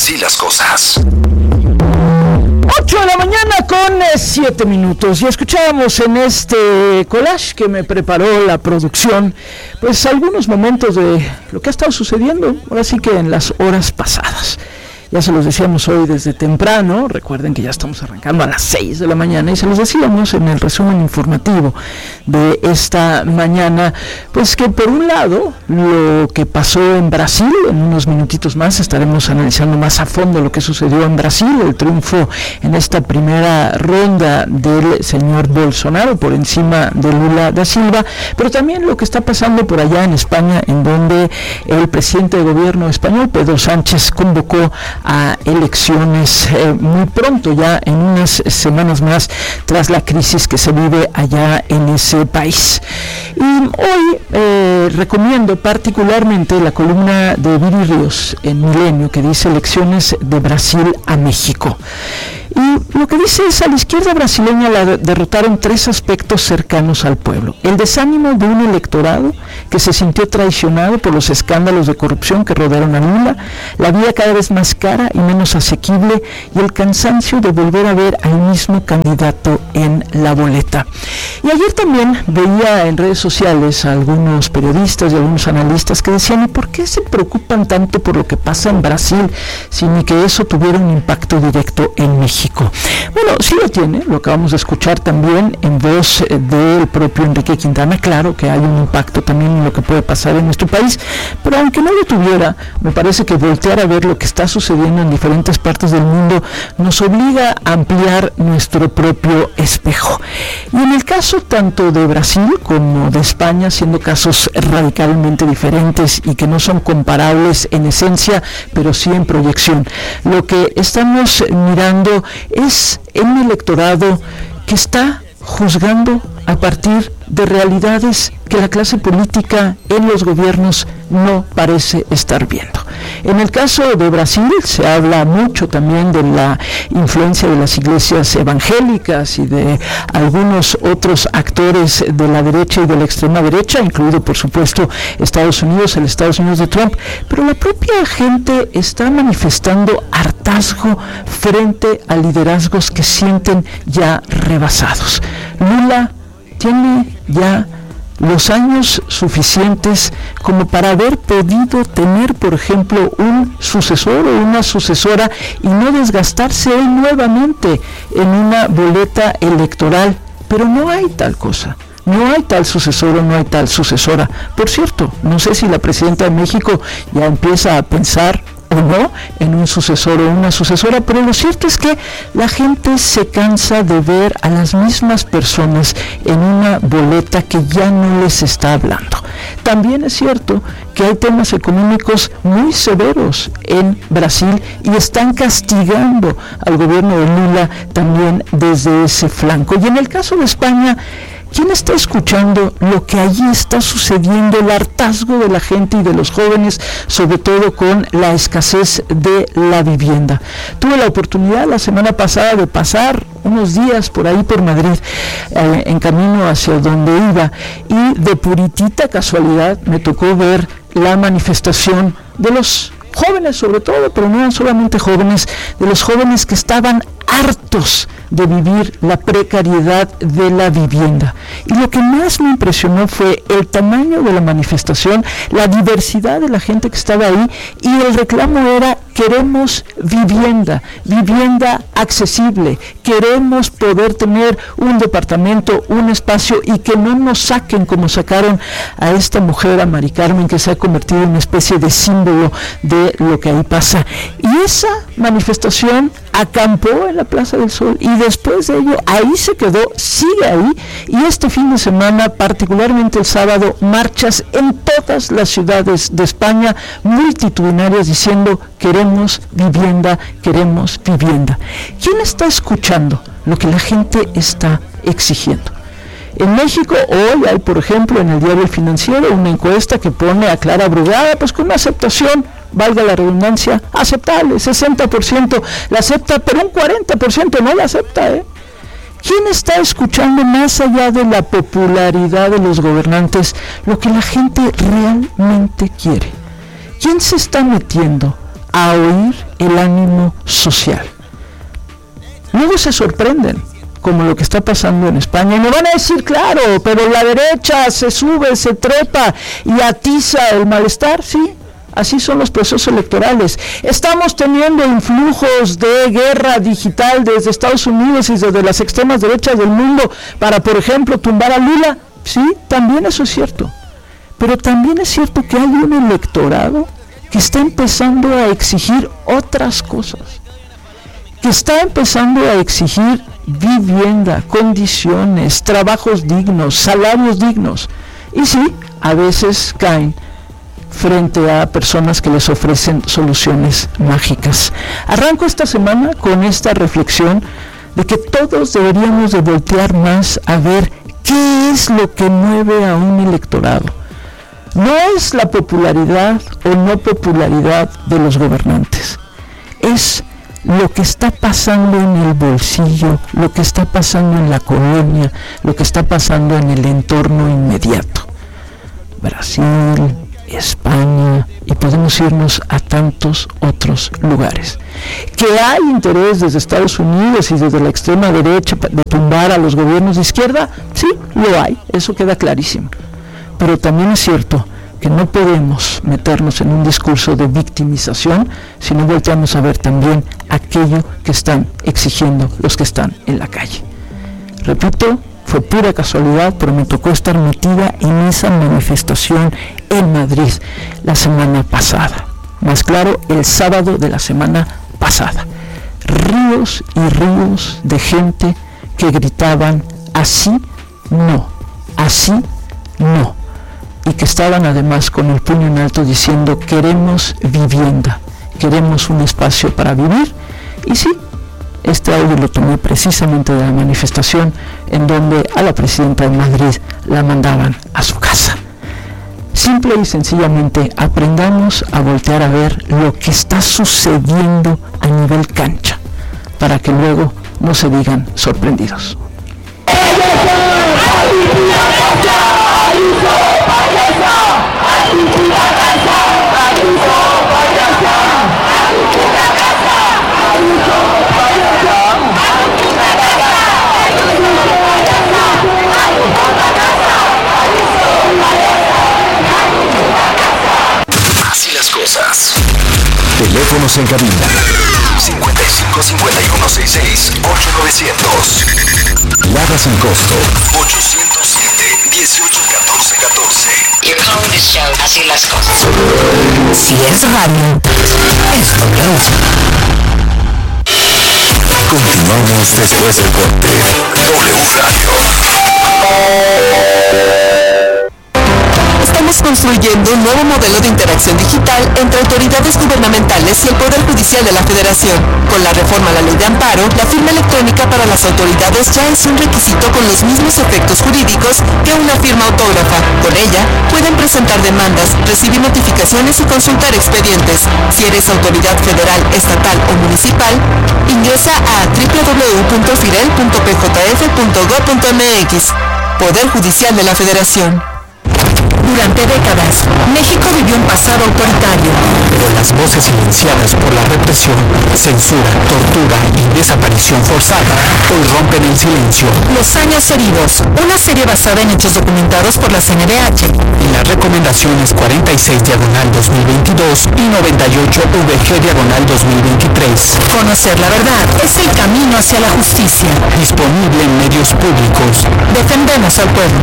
Así las cosas. 8 de la mañana con 7 minutos y escuchábamos en este collage que me preparó la producción pues algunos momentos de lo que ha estado sucediendo, ahora sí que en las horas pasadas. Ya se los decíamos hoy desde temprano, recuerden que ya estamos arrancando a las 6 de la mañana y se los decíamos en el resumen informativo de esta mañana, pues que por un lado lo que pasó en Brasil, en unos minutitos más estaremos analizando más a fondo lo que sucedió en Brasil, el triunfo en esta primera ronda del señor Bolsonaro por encima de Lula da Silva, pero también lo que está pasando por allá en España, en donde el presidente de gobierno español, Pedro Sánchez, convocó a elecciones muy pronto, ya en unas semanas más, tras la crisis que se vive allá en ese país. Y hoy recomiendo particularmente la columna de Viri Ríos en Milenio, que dice elecciones de Brasil a México. Y lo que dice es, a la izquierda brasileña la derrotaron 3 aspectos cercanos al pueblo: el desánimo de un electorado que se sintió traicionado por los escándalos de corrupción que rodearon a Lula, la vida cada vez más cara y menos asequible, y el cansancio de volver a ver al mismo candidato en la boleta. Y ayer también veía en redes sociales a algunos periodistas y algunos analistas que decían, ¿y por qué se preocupan tanto por lo que pasa en Brasil, sin que eso tuviera un impacto directo en México? Bueno, sí lo tiene, lo acabamos de escuchar también en voz del propio Enrique Quintana. Claro que hay un impacto también en lo que puede pasar en nuestro país, pero aunque no lo tuviera, me parece que voltear a ver lo que está sucediendo en diferentes partes del mundo nos obliga a ampliar nuestro propio espejo. Y en el caso tanto de Brasil como de España, siendo casos radicalmente diferentes y que no son comparables en esencia, pero sí en proyección, lo que estamos mirando es un electorado que está juzgando a partir de realidades que la clase política en los gobiernos no parece estar viendo. En el caso de Brasil se habla mucho también de la influencia de las iglesias evangélicas y de algunos otros actores de la derecha y de la extrema derecha, incluido por supuesto Estados Unidos, el Estados Unidos de Trump, pero la propia gente está manifestando hartazgo frente a liderazgos que sienten ya rebasados. Lula tiene ya los años suficientes como para haber podido tener, por ejemplo, un sucesor o una sucesora y no desgastarse él nuevamente en una boleta electoral, pero no hay tal cosa. No hay tal sucesor o no hay tal sucesora. Por cierto, no sé si la presidenta de México ya empieza a pensar o no en un sucesor o una sucesora, pero lo cierto es que la gente se cansa de ver a las mismas personas en una boleta que ya no les está hablando. También es cierto que hay temas económicos muy severos en Brasil y están castigando al gobierno de Lula también desde ese flanco. Y en el caso de España, ¿quién está escuchando lo que allí está sucediendo, el hartazgo de la gente y de los jóvenes, sobre todo con la escasez de la vivienda? Tuve la oportunidad la semana pasada de pasar unos días por ahí por Madrid, en camino hacia donde iba, y de puritita casualidad me tocó ver la manifestación de los jóvenes, sobre todo, pero no eran solamente jóvenes, de los jóvenes que estaban hartos de vivir la precariedad de la vivienda. Y lo que más me impresionó fue el tamaño de la manifestación, la diversidad de la gente que estaba ahí, y el reclamo era: queremos vivienda, vivienda accesible, queremos poder tener un departamento, un espacio, y que no nos saquen como sacaron a esta mujer, a Mari Carmen, que se ha convertido en una especie de símbolo de lo que ahí pasa. Y esa manifestación acampó en la Plaza del Sol y después de ello ahí se quedó, sigue ahí, y este fin de semana, particularmente el sábado, marchas en todas las ciudades de España multitudinarias diciendo: queremos vivienda, queremos vivienda. ¿Quién está escuchando lo que la gente está exigiendo? En México hoy hay, por ejemplo, en el diario El Financiero, una encuesta que pone a Clara Brugada pues con una aceptación, valga la redundancia, aceptable. 60% la acepta, pero un 40% no la acepta, ¿Quién está escuchando, más allá de la popularidad de los gobernantes, lo que la gente realmente quiere? ¿Quién se está metiendo a oír el ánimo social. Luego se sorprenden, como lo que está pasando en España, y me van a decir, claro, pero la derecha se sube, se trepa y atiza el malestar. Sí, así son los procesos electorales. Estamos teniendo influjos de guerra digital desde Estados Unidos y desde las extremas derechas del mundo para, por ejemplo, tumbar a Lula. Sí, también eso es cierto. Pero también es cierto que hay un electorado que está empezando a exigir otras cosas, que está empezando a exigir vivienda, condiciones, trabajos dignos, salarios dignos. Y sí, a veces caen frente a personas que les ofrecen soluciones mágicas. Arranco esta semana con esta reflexión de que todos deberíamos de voltear más a ver qué es lo que mueve a un electorado. No es la popularidad o no popularidad de los gobernantes, es lo que está pasando en el bolsillo, lo que está pasando en la colonia, lo que está pasando en el entorno inmediato. Brasil, España, y podemos irnos a tantos otros lugares. Que hay interés desde Estados Unidos y desde la extrema derecha de tumbar a los gobiernos de izquierda, sí, lo hay, eso queda clarísimo. Pero también es cierto que no podemos meternos en un discurso de victimización si no volteamos a ver también aquello que están exigiendo los que están en la calle. Repito, fue pura casualidad, pero me tocó estar metida en esa manifestación en Madrid la semana pasada. Más claro, el sábado de la semana pasada. Ríos y ríos de gente que gritaban así no, así no. Y que estaban además con el puño en alto diciendo queremos vivienda, queremos un espacio para vivir. Y sí, este audio lo tomé precisamente de la manifestación en donde a la presidenta de Madrid la mandaban a su casa. Simple y sencillamente aprendamos a voltear a ver lo que está sucediendo a nivel cancha, para que luego no se digan sorprendidos. Así las cosas. Teléfonos en cabina 55 51 66 8900. Lada sin costo 807 18 14 14. You're calling the show. Así las cosas. Si es radio, es W. Continuamos después del corte. W Radio. Estamos construyendo un nuevo modelo de interacción digital entre autoridades gubernamentales y el Poder Judicial de la Federación. Con la reforma a la Ley de Amparo, la firma electrónica para las autoridades ya es un requisito con los mismos efectos jurídicos que una firma autógrafa. Con ella, pueden presentar demandas, recibir notificaciones y consultar expedientes. Si eres autoridad federal, estatal o municipal, ingresa a www.fidel.pjf.gov.mx. Poder Judicial de la Federación. Durante décadas, México vivió un pasado autoritario. Pero las voces silenciadas por la represión, censura, tortura y desaparición forzada hoy rompen el silencio. Los años heridos, una serie basada en hechos documentados por la CNDH. En las recomendaciones 46/2022 y 98/VG/2023. Conocer la verdad es el camino hacia la justicia. Disponible en medios públicos. Defendemos al pueblo.